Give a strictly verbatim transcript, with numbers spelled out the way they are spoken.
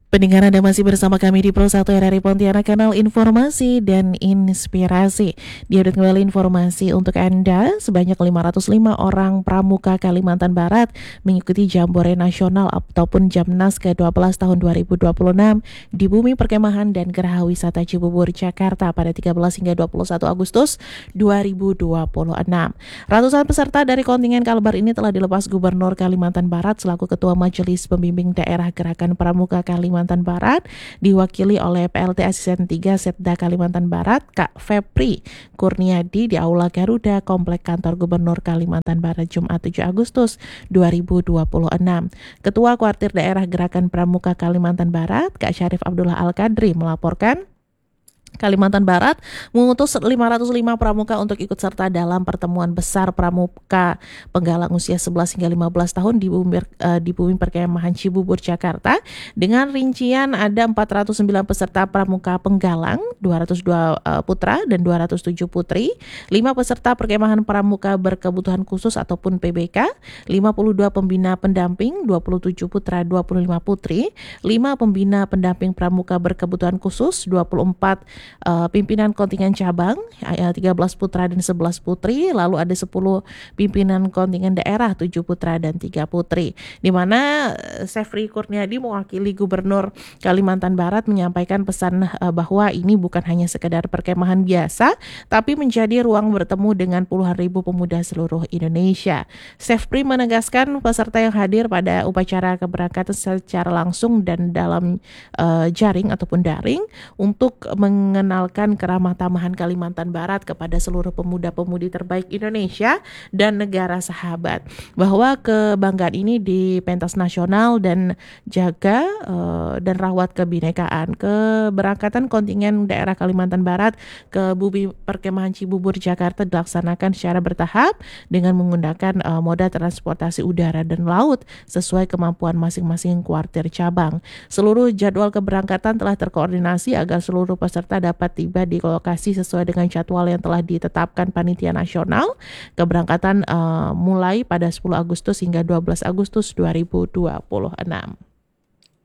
Pendengar, Anda masih bersama kami di Pro satu R R I Pontianak, kanal informasi dan inspirasi. Diupdate kembali informasi untuk Anda, sebanyak lima ratus lima orang pramuka Kalimantan Barat mengikuti Jambore Nasional ataupun Jamnas ke dua belas tahun dua ribu dua puluh enam di Bumi Perkemahan dan Geraha Wisata Cibubur, Jakarta pada tiga belas hingga dua puluh satu Agustus dua ribu dua puluh enam. Ratusan peserta dari kontingen Kalbar ini telah dilepas Gubernur Kalimantan Barat selaku Ketua Majelis Pembimbing Daerah Gerakan Pramuka Kalimantan Barat, diwakili oleh P L T Asisten tiga Setda Kalimantan Barat, Kak Fepri Kurniadi di Aula Garuda, Komplek Kantor Gubernur Kalimantan Barat, Jumat tujuh Agustus dua ribu dua puluh enam. Ketua Kuartir Daerah Gerakan Pramuka Kalimantan Barat, Kak Syarif Abdullah Al-Kadri melaporkan Kalimantan Barat mengutus lima ratus lima pramuka untuk ikut serta dalam pertemuan besar pramuka penggalang usia sebelas hingga lima belas tahun di bumi, uh, di bumi perkemahan Cibubur, Jakarta. Dengan rincian ada empat ratus sembilan peserta pramuka penggalang, dua ratus dua uh, putra dan dua ratus tujuh putri, lima peserta perkemahan pramuka berkebutuhan khusus ataupun P B K, lima puluh dua pembina pendamping, dua puluh tujuh putra, dua puluh lima putri, lima pembina pendamping pramuka berkebutuhan khusus, dua puluh empat Uh, pimpinan kontingen cabang, uh, tiga belas putra dan sebelas putri, lalu ada sepuluh pimpinan kontingen daerah, tujuh putra dan tiga putri. Di mana uh, Fepri Kurniadi mewakili Gubernur Kalimantan Barat menyampaikan pesan uh, bahwa ini bukan hanya sekedar perkemahan biasa, tapi menjadi ruang bertemu dengan puluhan ribu pemuda seluruh Indonesia. Fepri menegaskan peserta yang hadir pada upacara keberangkatan secara langsung dan dalam uh, jaring ataupun daring untuk meng mengenalkan keramah tamahan Kalimantan Barat kepada seluruh pemuda-pemudi terbaik Indonesia dan negara sahabat, bahwa kebanggaan ini di pentas nasional dan jaga uh, dan rawat kebinekaan. Keberangkatan kontingen daerah Kalimantan Barat ke Bumi Perkemahan Cibubur, Jakarta dilaksanakan secara bertahap dengan menggunakan uh, moda transportasi udara dan laut sesuai kemampuan masing-masing kuartir cabang. Seluruh jadwal keberangkatan telah terkoordinasi agar seluruh peserta dapat tiba di lokasi sesuai dengan jadwal yang telah ditetapkan Panitia Nasional. Keberangkatan uh, mulai pada sepuluh Agustus hingga dua belas Agustus dua ribu dua puluh enam.